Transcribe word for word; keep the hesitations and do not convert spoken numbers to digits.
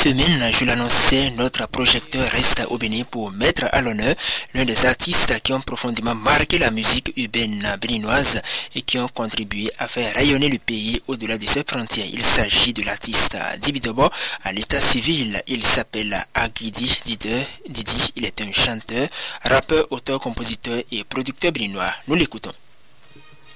semaine, je l'annonçais, notre projecteur reste au Bénin pour mettre à l'honneur l'un des artistes qui ont profondément marqué la musique urbaine béninoise et qui ont contribué à faire rayonner le pays au-delà de ses frontières. Il s'agit de l'artiste Djiby Dobo à l'état civil. Il s'appelle Agridi Didi. Il est un chanteur, rappeur, auteur, compositeur et producteur béninois. Nous l'écoutons.